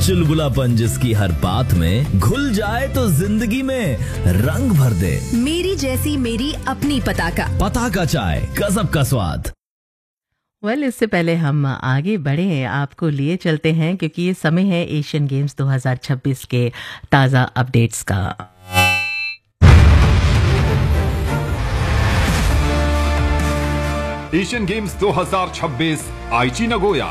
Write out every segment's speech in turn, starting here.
चुलबुलापन जिसकी हर बात में घुल जाए तो जिंदगी में रंग भर दे। मेरी जैसी मेरी अपनी पताका चाय, गजब का स्वाद। इससे पहले हम आगे बढ़े, आपको लिए चलते हैं क्योंकि ये समय है एशियन गेम्स 2026 के ताज़ा अपडेट्स का। एशियन गेम्स 2026 आईची Nagoya.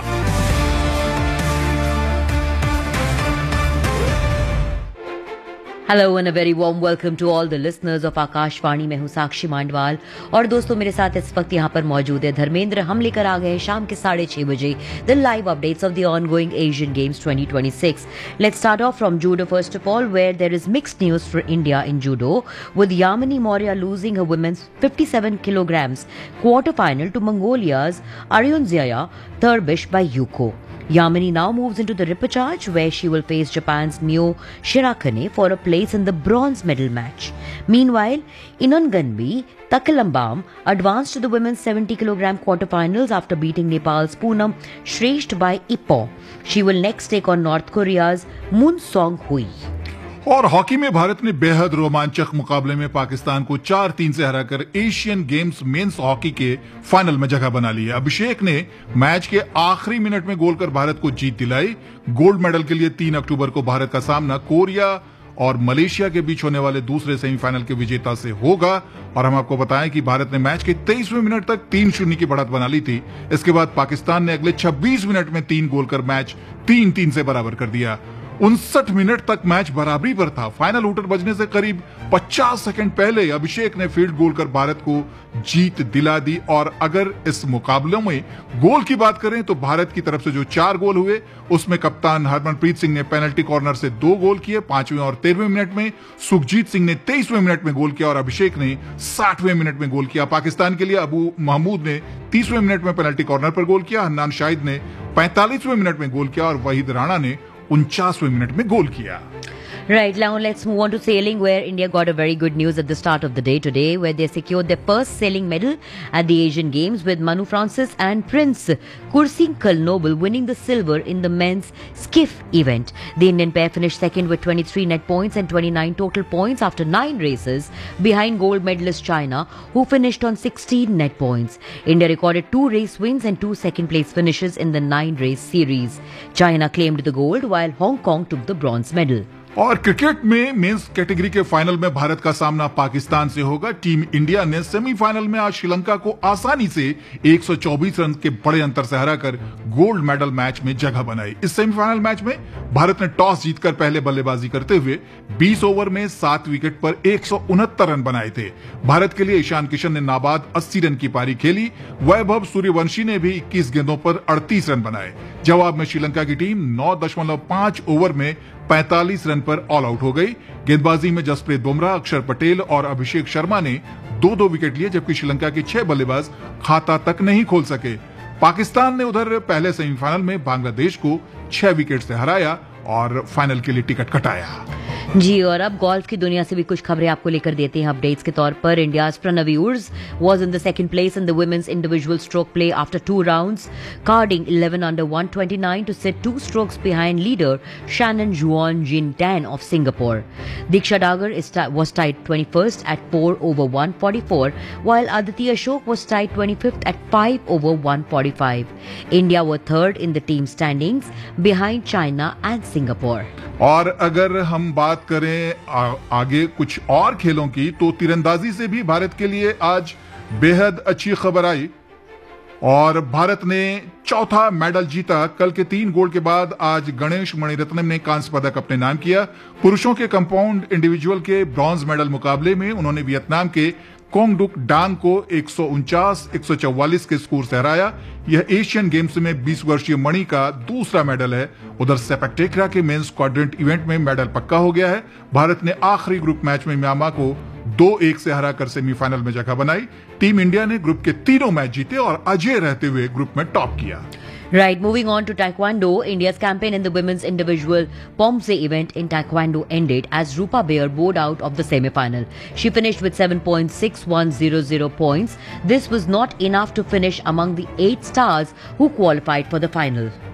Hello and a very warm welcome to all the listeners of Akashvani. मैं हूं साक्षी मांडवाल और दोस्तों मेरे साथ इस वक्त यहाँ पर मौजूद है धर्मेंद्र। हम लेकर आ गए हैं शाम के 6:30 बजे the live updates of the ongoing Asian games 2026। Let's start of from judo first of all, where there is mixed news for India in judo with Yamini Maurya losing her women's 57 kilograms quarter final to Mongolia's Aryunzaya Thurbish by Yuko. Yamini now moves into the repechage where she will face Japan's Mio Shirakane for a place in the bronze medal match. Meanwhile, Inonganbi Takalambam advanced to the women's 70 kilogram quarterfinals after beating Nepal's Poonam Shrestha by Ipoh. She will next take on North Korea's Moon Song-hui. और hockey में भारत ने बेहद रोमांचक मुकाबले में पाकिस्तान को 4-3 से हराकर एशियन गेम्स मेंस हॉकी के फाइनल में जगह बना ली है। अभिषेक ने मैच के आखिरी मिनट में गोल कर भारत को जीत दिलाई। गोल्ड मेडल के लिए 3 अक्टूबर को भारत का सामना कोरिया और मलेशिया के बीच होने वाले दूसरे सेमीफाइनल के विजेता से होगा। और हम आपको बताएं कि भारत ने मैच के 23वें मिनट तक 3-0 की बढ़त बना ली थी। इसके बाद पाकिस्तान ने अगले 26 मिनट में 3 गोल कर मैच 3-3 से बराबर कर दिया। 59 मिनट तक मैच बराबरी पर था। फाइनल हूटर बजने से करीब 50 सेकंड पहले अभिषेक ने फील्ड गोल कर भारत को जीत दिला दी। और अगर इस मुकाबले में गोल की बात करें तो भारत की तरफ से जो 4 गोल हुए उसमें कप्तान हरमनप्रीत सिंह ने पेनल्टी कॉर्नर से 2 गोल किए 5वें और 13वें मिनट में। सुखजीत सिंह ने 23वें मिनट में गोल किया और अभिषेक ने 60वें मिनट में गोल किया। पाकिस्तान के लिए अबू महमूद ने 30वें मिनट में पेनल्टी कॉर्नर पर गोल किया। हन्नान शाहिद ने 45वें मिनट में गोल किया और वहीद राणा ने 49वें मिनट में गोल किया। Right, now let's move on to sailing, where India got a very good news at the start of the day today, where they secured their first sailing medal at the Asian Games with Manu Francis and Prince Kursinkal Noble winning the silver in the men's skiff event. The Indian pair finished second with 23 net points and 29 total points after 9 races behind gold medalist China, who finished on 16 net points. India recorded 2 race wins and 2 second place finishes in the 9 race series. China claimed the gold while Hong Kong took the bronze medal. और cricket में men's category के final में भारत का सामना पाकिस्तान से होगा। Team India ने semifinal में आज श्रीलंका को आसानी से 124 रन के बड़े अंतर से हराकर गोल्ड मेडल मैच में जगह बनाई। इस सेमीफाइनल मैच में भारत ने टॉस जीतकर पहले बल्लेबाजी करते हुए 20 ओवर में 7 विकेट पर 169 रन बनाए थे। भारत के लिए ईशान किशन ने नाबाद 80 रन की पारी खेली। वैभव सूर्यवंशी ने भी 21 गेंदों पर 38 रन बनाए। जवाब में श्रीलंका की टीम 9.5 ओवर में 45 रन पर ऑल आउट हो गई। गेंदबाजी में जसप्रीत बुमराह, अक्षर पटेल और अभिषेक शर्मा ने 2-2 विकेट लिए, जबकि श्रीलंका के 6 बल्लेबाज खाता तक नहीं खोल सके। पाकिस्तान ने उधर पहले सेमीफाइनल में बांग्लादेश को 6 विकेट से हराया और फाइनल के लिए टिकट कटाया। जी, और अब गोल्फ की दुनिया से भी कुछ खबरें आपको लेकर देते हैं अपडेट्स के तौर पर। India's Pranavi Urja was in the second place in the women's individual stroke play after 2 rounds, carding 11 under 129 to sit 2 strokes behind leader Shannon Juan Jin Tan of Singapore. Diksha Dagar was tied 21st at 4 over 144, while Aditi Ashok was tied 25th at 5 over 145. India were third in the team standings behind China and Singapore. और अगर हम बात करें आगे कुछ और खेलों की तो तीरंदाजी से भी भारत के लिए आज बेहद अच्छी खबर आई और भारत ने चौथा मेडल जीता। कल के 3 गोल्ड के बाद आज गणेश मणिरत्नम ने कांस्य पदक अपने नाम किया। पुरुषों के कंपाउंड इंडिविजुअल के ब्रॉन्ज मेडल मुकाबले में उन्होंने वियतनाम के कोंगडुक डांग को 149-144 के स्कोर से हराया। यह एशियन गेम्स में 20 वर्षीय मणि का दूसरा मेडल है। उधर सेपक टेकरा के मेंस क्वाड्रेंट इवेंट में मेडल पक्का हो गया है। भारत ने आखिरी ग्रुप मैच में म्यांमार को 2-1 से हराकर सेमीफाइनल में जगह बनाई। टीम इंडिया ने ग्रुप के तीनों मैच जीते और अजेय रहते हुए ग्रुप में टॉप किया। Right, moving on to Taekwondo, India's campaign in the women's individual Pomse event in Taekwondo ended as Rupa Baer bowed out of the semi-final. She finished with 7.6100 points. This was not enough to finish among the 8 stars who qualified for the final.